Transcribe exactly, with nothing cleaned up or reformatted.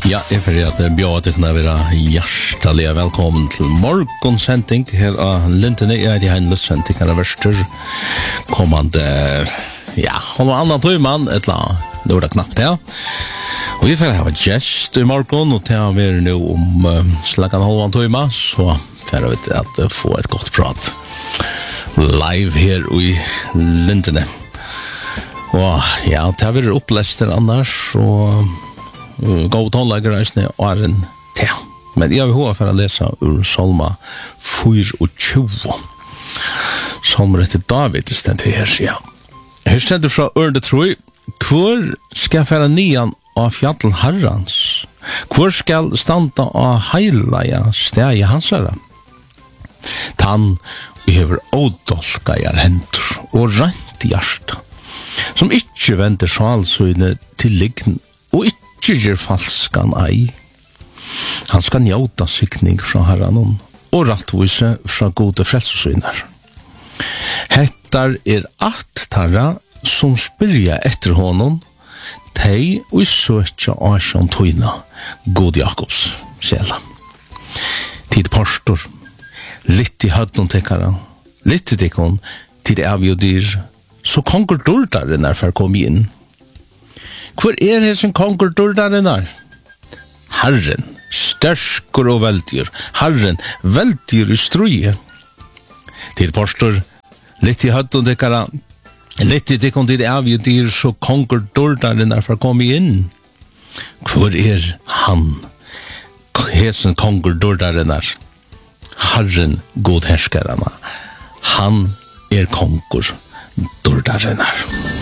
Ja, jeg får at bjør til å være hjertelig velkommen til morgonsending her av Lintene. Jeg er i en løsending her av verster kommende, ja, holde annan tøymann, et eller annet, det var det knapt, ja. Og vi får ha et gest i morgen, og til vi er nå om uh, slagen halvan tøyma, så får vi til at uh, få et godt prat live her i Lintene. Og ja, det har vært opplester annars, og gå tonlager reisende og er en te. Men jeg vil ha for å lese ur Salma tjue. Salmer etter David stender her, ja. Her stender fra Ørde Troi. Hvor skal jeg fære nian av fjattel herrans? Hvor skal standa av heilaja steg hans herre? Tann vi hever ådolkajar hendur og rent hjärsta, som ikke venter sjalsøyne til liggen og ikke gjør falskan ei. Han skal njóta sykning fra herran og rattvise fra gode frelsesøyner. Hettar er at tarra som spyrja etter honom, tei og søtja asjon tøyna, god Jakobs sjela. Tid pastor, litt i hødden tekkara, litt i tikkon, tid avjodyr, så konger dordaren er for å komme inn. Hvor er det som konger dordaren er? Herren, stersker og veldyr, Herren, veldyr i struje. Til pastor, litt i hødden tekkara, litt i tikkon tid avjodyr, så konger dordaren er for å komme inn. Hvor er han? Hesen konger dordaren er? Herren god herskarana. Han er konger dordaren er.